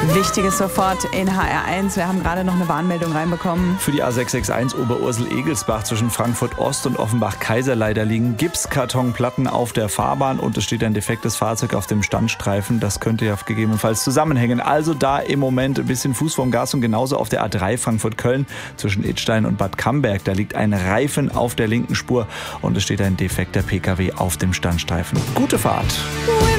Wichtiges sofort in HR1. Wir haben gerade noch eine Warnmeldung reinbekommen. Für die A661 Oberursel-Egelsbach zwischen Frankfurt Ost und Offenbach-Kaiserleider liegen Gipskartonplatten auf der Fahrbahn und es steht ein defektes Fahrzeug auf dem Standstreifen. Das könnte ja gegebenenfalls zusammenhängen. Also da im Moment ein bisschen Fuß vom Gas und genauso auf der A3 Frankfurt-Köln zwischen Idstein und Bad Camberg. Da liegt ein Reifen auf der linken Spur und es steht ein defekter PKW auf dem Standstreifen. Gute Fahrt!